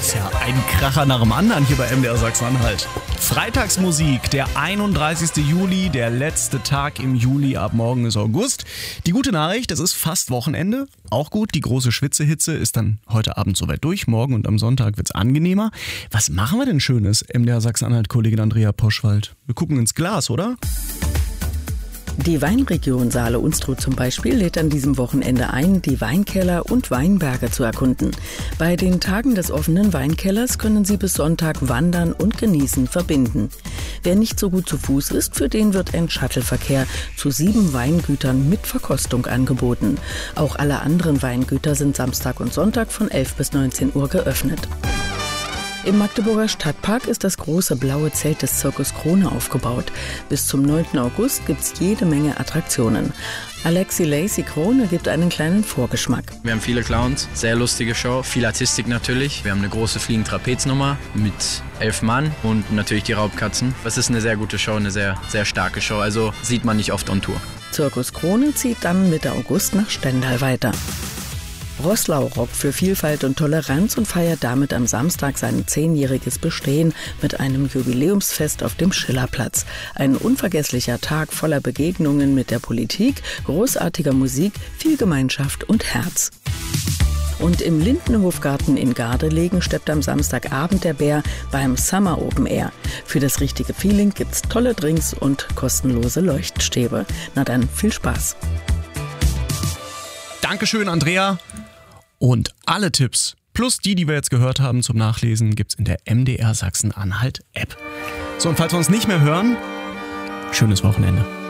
ist ja ein Kracher nach dem anderen hier bei MDR Sachsen-Anhalt. Freitagsmusik, der 31. Juli, der letzte Tag im Juli, ab morgen ist August. Die gute Nachricht, es ist fast Wochenende. Auch gut, die große Schwitzehitze ist dann heute Abend soweit durch. Morgen und am Sonntag wird's angenehmer. Was machen wir denn Schönes, MDR Sachsen-Anhalt-Kollegin Andrea Poschwald? Wir gucken ins Glas, oder? Die Weinregion Saale-Unstrut zum Beispiel lädt an diesem Wochenende ein, die Weinkeller und Weinberge zu erkunden. Bei den Tagen des offenen Weinkellers können Sie bis Sonntag Wandern und Genießen verbinden. Wer nicht so gut zu Fuß ist, für den wird ein Shuttleverkehr zu 7 Weingütern mit Verkostung angeboten. Auch alle anderen Weingüter sind Samstag und Sonntag von 11 bis 19 Uhr geöffnet. Im Magdeburger Stadtpark ist das große blaue Zelt des Zirkus Krone aufgebaut. Bis zum 9. August gibt's jede Menge Attraktionen. Alexi Lacey Krone gibt einen kleinen Vorgeschmack. Wir haben viele Clowns, sehr lustige Show, viel Artistik natürlich. Wir haben eine große fliegende Trapeznummer mit 11 Mann und natürlich die Raubkatzen. Das ist eine sehr gute Show, eine sehr, sehr starke Show, also sieht man nicht oft on Tour. Zirkus Krone zieht dann Mitte August nach Stendal weiter. Roßlau robbt für Vielfalt und Toleranz und feiert damit am Samstag sein 10-jähriges Bestehen mit einem Jubiläumsfest auf dem Schillerplatz. Ein unvergesslicher Tag voller Begegnungen mit der Politik, großartiger Musik, viel Gemeinschaft und Herz. Und im Lindenhofgarten in Gardelegen steppt am Samstagabend der Bär beim Summer Open Air. Für das richtige Feeling gibt's tolle Drinks und kostenlose Leuchtstäbe. Na dann, viel Spaß. Dankeschön, Andrea. Und alle Tipps, plus die wir jetzt gehört haben zum Nachlesen, gibt's in der MDR Sachsen-Anhalt App. So, und falls wir uns nicht mehr hören, schönes Wochenende.